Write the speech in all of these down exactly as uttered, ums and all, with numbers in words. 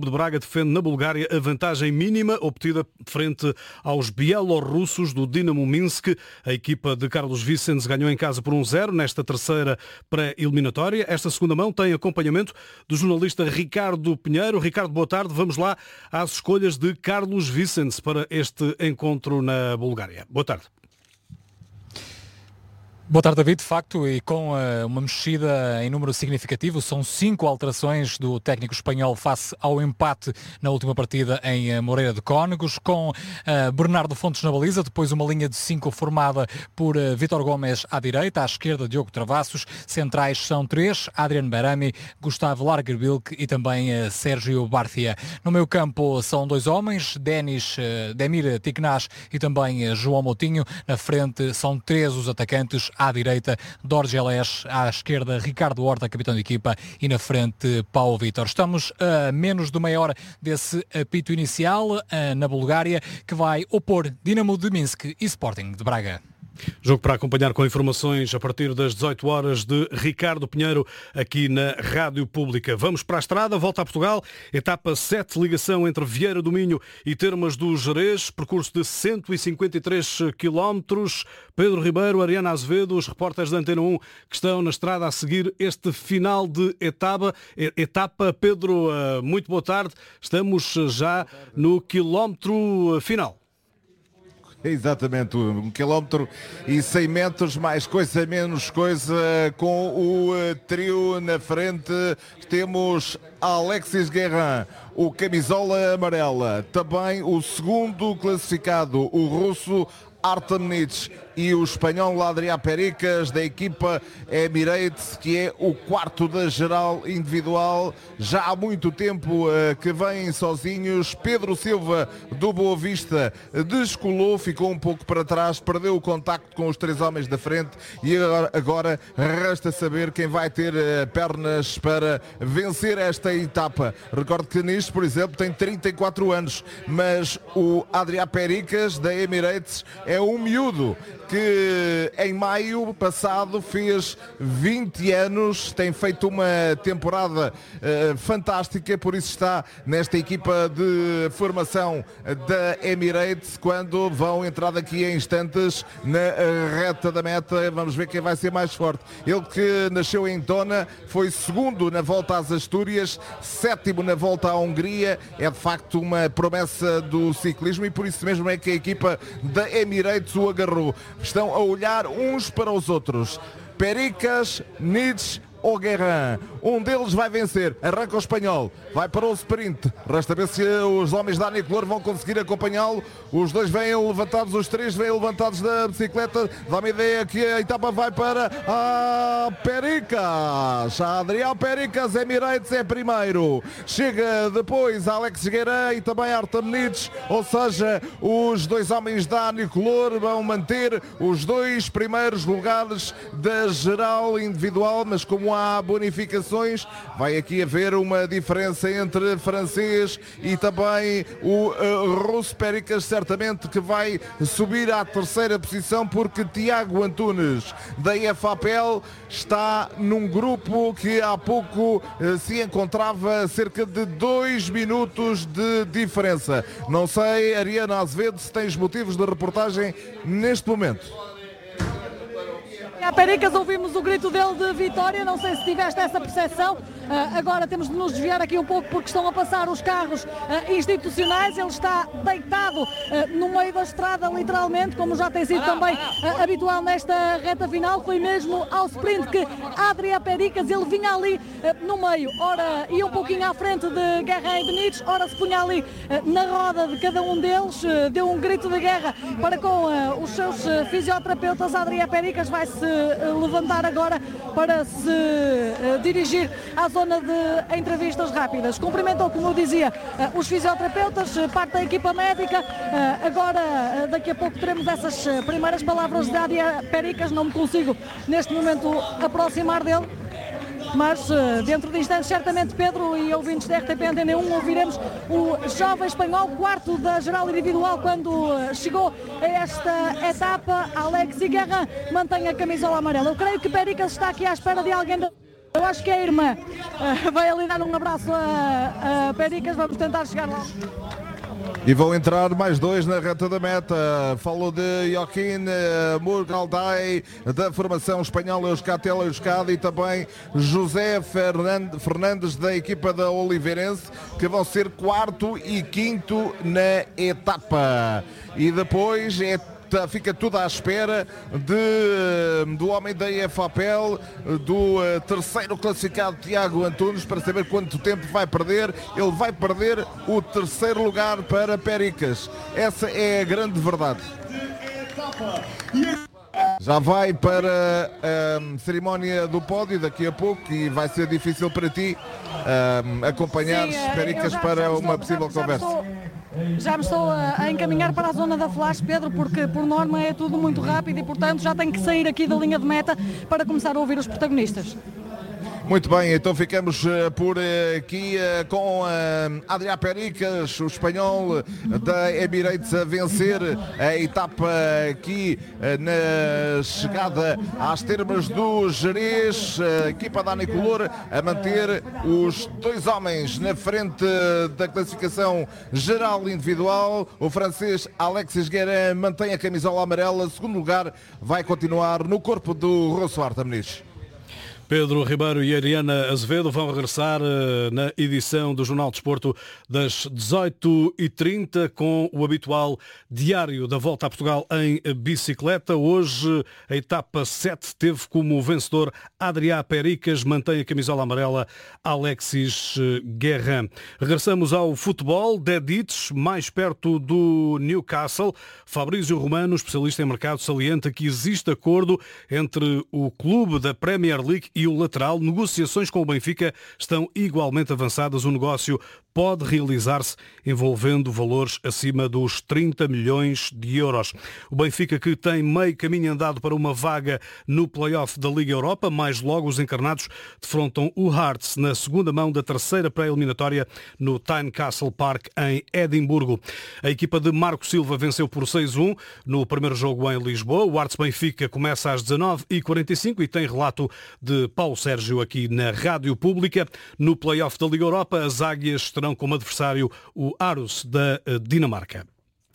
Clube de Braga defende na Bulgária a vantagem mínima obtida frente aos bielorrussos do Dinamo Minsk. A equipa de Carlos Vicens ganhou em casa por um zero nesta terceira pré-eliminatória. Esta segunda mão tem acompanhamento do jornalista Ricardo Pinheiro. Ricardo, boa tarde. Vamos lá às escolhas de Carlos Vicens para este encontro na Bulgária. Boa tarde. Boa tarde, David. De facto, e com uh, uma mexida em número significativo, são cinco alterações do técnico espanhol face ao empate na última partida em uh, Moreira de Cónegos, com uh, Bernardo Fontes na baliza, depois uma linha de cinco formada por uh, Vítor Gomes à direita, à esquerda Diogo Travassos, centrais são três, Adrian Berami, Gustavo Lagerbilk e também uh, Sérgio Barcia. No meio campo são dois homens, Denis, uh, Demir Tiknaz e também uh, João Moutinho. Na frente são três os atacantes, à direita, Dorgeles, à esquerda, Ricardo Horta, capitão de equipa, e na frente, Paulo Vítor. Estamos a menos de meia hora desse apito inicial na Bulgária, que vai opor Dinamo de Minsk e Sporting de Braga. Jogo para acompanhar com informações a partir das dezoito horas de Ricardo Pinheiro, aqui na Rádio Pública. Vamos para a estrada, volta a Portugal, etapa sete, ligação entre Vieira do Minho e Termas do Gerês, percurso de cento e cinquenta e três quilómetros. Pedro Ribeiro, Ariana Azevedo, os repórteres da Antena um que estão na estrada a seguir este final de etapa. Etapa, Pedro, muito boa tarde. Estamos já no quilómetro final. Exatamente, um quilómetro e cem metros, mais coisa, menos coisa, com o uh, trio na frente. Temos Alexis Guerrin, o camisola amarela, também o segundo classificado, o russo Artem Nitsch, e o espanhol Adrià Pericas, da equipa Emirates, que é o quarto da geral individual. Já há muito tempo uh, que vêm sozinhos. Pedro Silva, do Boa Vista, descolou, ficou um pouco para trás, perdeu o contacto com os três homens da frente, e agora, agora resta saber quem vai ter uh, pernas para vencer esta etapa. Recordo que Nitsch, por exemplo, tem trinta e quatro anos, mas o Adrià Pericas, da Emirates, é um miúdo que em maio passado fez vinte anos, tem feito uma temporada uh, fantástica, por isso está nesta equipa de formação da Emirates, quando vão entrar daqui a instantes na uh, reta da meta. Vamos ver quem vai ser mais forte. Ele que nasceu em Tona, foi segundo na volta às Astúrias, sétimo na volta à Hungria, é de facto uma promessa do ciclismo, e por isso mesmo é que a equipa da Emirates o agarrou. Estão a olhar uns para os outros. Pericas, Nitsch ou Guerrin. Um deles vai vencer. Arranca o espanhol. Vai para o sprint. Resta ver se os homens da Anicolor vão conseguir acompanhá-lo. Os dois vêm levantados, os três vêm levantados da bicicleta. Dá-me ideia que a etapa vai para a Pericas. A Adrià Pericas, Emirates é primeiro. Chega depois Alex Guerrin e também Artem Nitsch. Ou seja, os dois homens da Anicolor vão manter os dois primeiros lugares da geral individual, mas como há bonificações, vai aqui haver uma diferença entre francês e também o uh, russo. Pericas certamente que vai subir à terceira posição, porque Tiago Antunes, da I F A P L, está num grupo que há pouco uh, se encontrava a cerca de dois minutos de diferença. Não sei, Ariana Azevedo, se tens motivos de reportagem neste momento. A Pericas, ouvimos o grito dele de vitória, não sei se tiveste essa percepção. Uh, agora temos de nos desviar aqui um pouco, porque estão a passar os carros uh, institucionais. Ele está deitado uh, no meio da estrada, literalmente, como já tem sido também uh, habitual nesta reta final. Foi mesmo ao sprint que Adrià Pericas, ele vinha ali uh, no meio, ora ia um pouquinho à frente de Guerrin e de Nitsch, ora se punha ali uh, na roda de cada um deles, uh, deu um grito de guerra para com uh, os seus uh, fisioterapeutas. Adrià Pericas vai se levantar agora para se uh, dirigir à zona de entrevistas rápidas. Cumprimentou, como eu dizia, uh, os fisioterapeutas, uh, parte da equipa médica. Uh, agora, uh, daqui a pouco teremos essas uh, primeiras palavras de Adrià Pericas. Não me consigo neste momento aproximar dele, mas uh, dentro de instantes, certamente, Pedro e ouvintes da R T P Antena um, ouviremos o jovem espanhol, quarto da geral individual, quando uh, chegou a esta etapa. Alexis Guerrin mantém a camisola amarela. Eu creio que Pericas está aqui à espera de alguém da... Eu acho que a irmã uh, vai ali dar um abraço a, a Pericas, vamos tentar chegar lá. E vão entrar mais dois na reta da meta. Falo de Joaquim Murgalday, da formação espanhola Euskaltel Euskadi, e também José Fernandes, da equipa da Oliveirense, que vão ser quarto e quinto na etapa. E depois é fica tudo à espera de, do homem da E F A P L, do uh, terceiro classificado Tiago Antunes, para saber quanto tempo vai perder. Ele vai perder o terceiro lugar para Pericas. Essa é a grande verdade. Já vai para a cerimónia do pódio daqui a pouco e vai ser difícil para ti um, acompanhar Pericas já, para já uma estou, possível já, conversa. Já estou, já me estou a, a encaminhar para a zona da flash, Pedro, porque por norma é tudo muito rápido e, portanto, já tenho que sair aqui da linha de meta para começar a ouvir os protagonistas. Muito bem, então ficamos uh, por uh, aqui uh, com uh, Adrià Pericas, o espanhol da Emirates, a vencer a etapa aqui uh, na chegada às termas do Jerez. A equipa da Anicolor a manter os dois homens na frente da classificação geral individual. O francês Alexis Guérin mantém a camisola amarela. Segundo lugar vai continuar no corpo do Rosso Artamenes. Pedro Ribeiro e Ariana Azevedo vão regressar uh, na edição do Jornal de Desporto das dezoito e trinta com o habitual diário da Volta a Portugal em bicicleta. Hoje a etapa sete teve como vencedor Adrià Pericas, mantém a camisola amarela Alexis Guérin. Regressamos ao futebol. Dedites, mais perto do Newcastle. Fabrício Romano, especialista em mercado, salienta que existe acordo entre o clube da Premier League e o lateral. Negociações com o Benfica estão igualmente avançadas. O negócio pode realizar-se envolvendo valores acima dos trinta milhões de euros. O Benfica, que tem meio caminho andado para uma vaga no play-off da Liga Europa, mais logo os encarnados defrontam o Hearts na segunda mão da terceira pré-eliminatória no Tynecastle Park em Edimburgo. A equipa de Marco Silva venceu por seis a um no primeiro jogo em Lisboa. O Hearts Benfica começa às dezanove e quarenta e cinco e tem relato de Paulo Sérgio aqui na Rádio Pública. No play-off da Liga Europa, as Águias estarão como adversário o Aarhus da Dinamarca.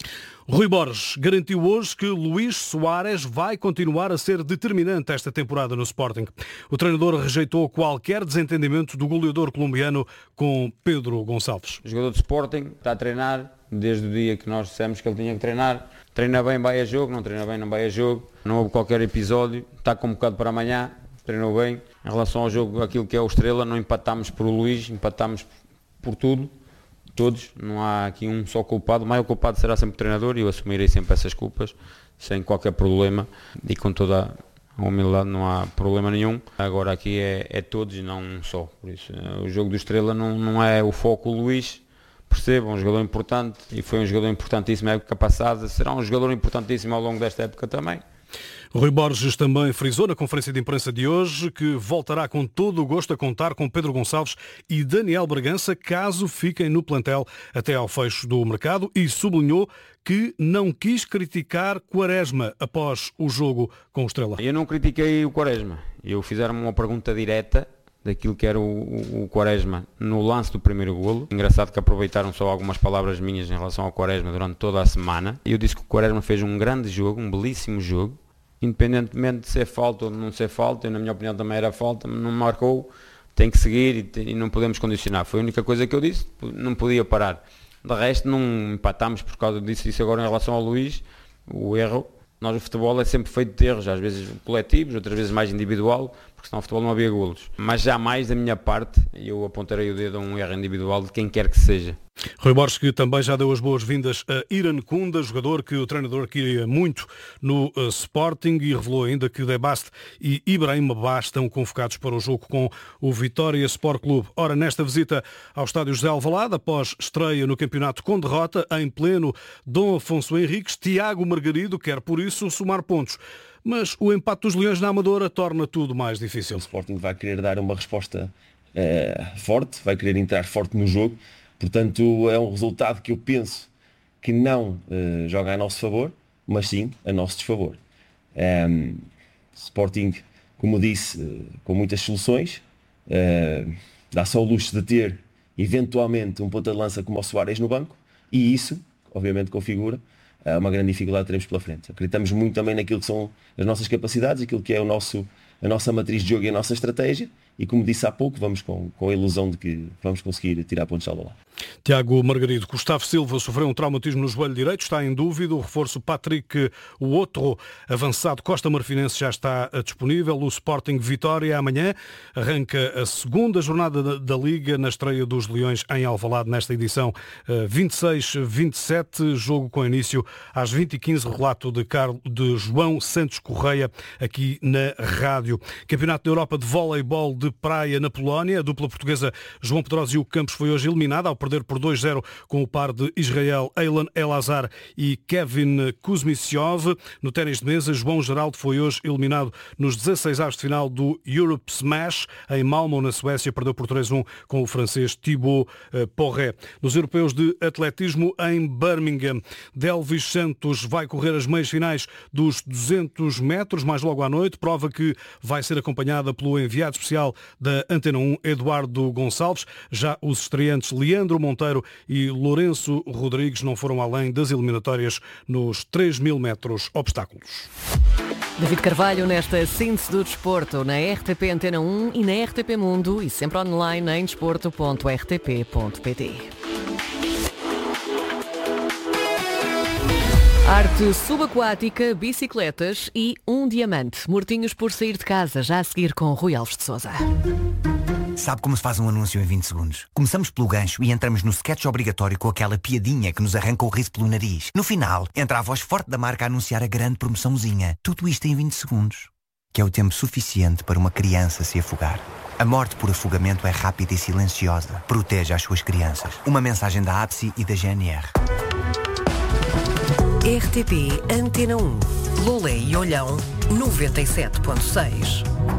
Rui Borges garantiu hoje que Luís Soares vai continuar a ser determinante esta temporada no Sporting. O treinador rejeitou qualquer desentendimento do goleador colombiano com Pedro Gonçalves. O jogador de Sporting está a treinar desde o dia que nós dissemos que ele tinha que treinar. Treina bem, vai a jogo, não treina bem, não vai a jogo. Não houve qualquer episódio, está convocado para amanhã, treinou bem. Em relação ao jogo, aquilo que é o Estrela, não empatámos por o Luís, empatámos por tudo. Todos, não há aqui um só culpado. O maior culpado será sempre o treinador e eu assumirei sempre essas culpas sem qualquer problema e com toda a humildade, não há problema nenhum. Agora aqui é, é todos e não um só. Por isso, o jogo do Estrela não, não é o foco. O Luís, percebam, um jogador importante e foi um jogador importantíssimo na época passada, será um jogador importantíssimo ao longo desta época também. Rui Borges também frisou na conferência de imprensa de hoje que voltará com todo o gosto a contar com Pedro Gonçalves e Daniel Bragança caso fiquem no plantel até ao fecho do mercado e sublinhou que não quis criticar Quaresma após o jogo com o Estrela. Eu não critiquei o Quaresma, eu fizeram-me uma pergunta direta daquilo que era o, o, o Quaresma no lance do primeiro golo. Engraçado que aproveitaram só algumas palavras minhas em relação ao Quaresma durante toda a semana. Eu disse que o Quaresma fez um grande jogo, um belíssimo jogo. Independentemente de ser falta ou de não ser falta, eu, na minha opinião também era falta, não marcou, tem que seguir e, te, e não podemos condicionar. Foi a única coisa que eu disse, não podia parar. De resto não empatámos por causa disso. Isso agora em relação ao Luís, o erro, nós o futebol é sempre feito de erros, às vezes coletivos, outras vezes mais individual, porque senão o futebol não havia golos. Mas jamais da minha parte eu apontarei o dedo a um erro individual de quem quer que seja. Rui Borges, que também já deu as boas-vindas a Iran Kunda, jogador que o treinador queria muito no uh, Sporting, e revelou ainda que Debaste e Ibrahim Ba estão convocados para o jogo com o Vitória Sport Clube. Ora, nesta visita ao estádio José Alvalade, após estreia no campeonato com derrota, em pleno Dom Afonso Henriques, Tiago Margarido quer por isso somar pontos. Mas o empate dos Leões na Amadora torna tudo mais difícil. O Sporting vai querer dar uma resposta uh, forte, vai querer entrar forte no jogo. Portanto, é um resultado que eu penso que não uh, joga a nosso favor, mas sim a nosso desfavor. Um, Sporting, como disse, uh, com muitas soluções, uh, dá só o luxo de ter eventualmente um ponta de lança como o Soares no banco, e isso obviamente configura uh, uma grande dificuldade que teremos pela frente. Acreditamos muito também naquilo que são as nossas capacidades, aquilo que é o nosso, a nossa matriz de jogo e a nossa estratégia, e como disse há pouco, vamos com, com a ilusão de que vamos conseguir tirar pontos de lá. Tiago Margarido. Gustavo Silva sofreu um traumatismo no joelho direito, está em dúvida. O reforço Patrick, o outro avançado Costa Marfinense, já está disponível. O Sporting Vitória amanhã arranca a segunda jornada da, da Liga na estreia dos Leões em Alvalade nesta edição vinte e seis vinte e sete, jogo com início às vinte e quinze, relato de, Carlos, de João Santos Correia aqui na rádio. Campeonato da Europa de Voleibol de Praia na Polónia. A dupla portuguesa João Pedrosa e Hugo Campos foi hoje eliminada ao perder por dois a zero com o par de Israel Eilan Elazar e Kevin Kuzmisyov. No ténis de mesa, João Geraldo foi hoje eliminado nos dezasseis avos de final do Europe Smash. Em Malmö, na Suécia, perdeu por três a um com o francês Thibaut Porret. Nos europeus de atletismo, em Birmingham, Delvis Santos vai correr as meias finais dos duzentos metros, mais logo à noite, prova que vai ser acompanhada pelo enviado especial da Antena um, Eduardo Gonçalves. Já os estreantes Leandro Monteiro e Lourenço Rodrigues não foram além das eliminatórias nos três mil metros obstáculos. David Carvalho nesta síntese do desporto na R T P Antena um e na R T P Mundo e sempre online em desporto ponto r t p ponto p t. Arte subaquática, bicicletas e um diamante. Mortinhos por sair de casa, já a seguir com Rui Alves de Sousa. Sabe como se faz um anúncio em vinte segundos? Começamos pelo gancho e entramos no sketch obrigatório com aquela piadinha que nos arranca o riso pelo nariz. No final, entra a voz forte da marca a anunciar a grande promoçãozinha. Tudo isto em vinte segundos. Que é o tempo suficiente para uma criança se afogar. A morte por afogamento é rápida e silenciosa. Proteja as suas crianças. Uma mensagem da A B S I e da G N R. R T P Antena um. Lolé e Olhão, noventa e sete ponto seis.